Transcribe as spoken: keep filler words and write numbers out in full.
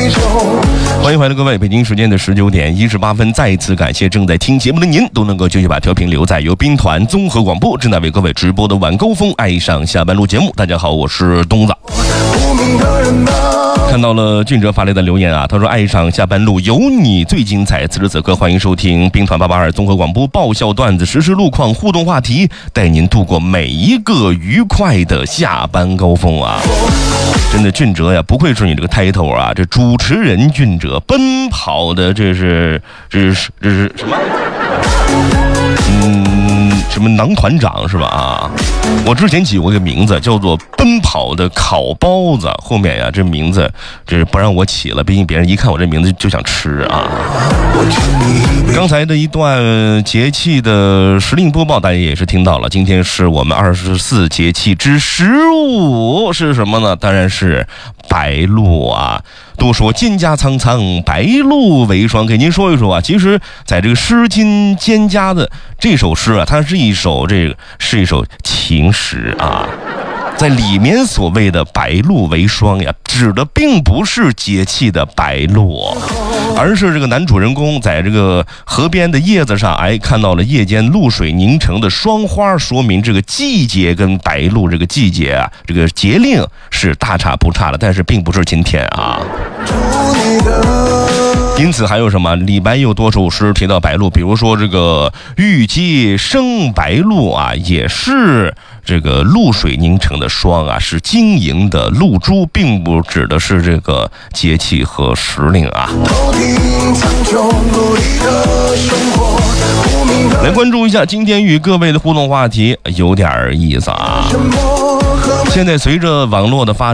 欢迎回来各位，北京时间的十九点一十八分，再一次感谢正在听节目的您，都能够继续把调频留在由兵团综合广播正在为各位直播的晚高峰爱上下班路节目。大家好，我是东子。看到了俊哲发来的留言啊，他说爱上下班路有你最精彩，此时此刻欢迎收听兵团八八二综合广播，爆笑段子、实时路况、互动话题，带您度过每一个愉快的下班高峰啊！真的俊哲呀，不愧是你这个 title 啊，这主持人俊哲，奔跑的这是这是这是什么？嗯，什么囊团长是吧？啊，我之前起过一个名字叫做奔跑的烤包子，后面呀这名字这是不让我起了，毕竟别人一看我这名字就想吃啊。刚才的一段节气的时令播报大家也是听到了，今天是我们二十四节气之十五，是什么呢？当然是白露啊。都说蒹葭苍苍，白露为霜，给您说一说啊。其实在这个诗经蒹葭的这首诗啊，它是一首这个是一首情诗啊。在里面所谓的白露为霜呀，指的并不是节气的白露，而是这个男主人公在这个河边的叶子上，哎，看到了夜间露水凝成的霜花，说明这个季节跟白露这个季节啊，这个节令是大差不差的，但是并不是今天啊。因此还有什么李白有多首诗提到白露，比如说这个玉阶生白露啊，也是这个露水凝成的霜啊，是晶莹的露珠，并不指的是这个节气和时令啊。来关注一下今天与各位的互动话题，有点意思啊。现在随着网络的发展，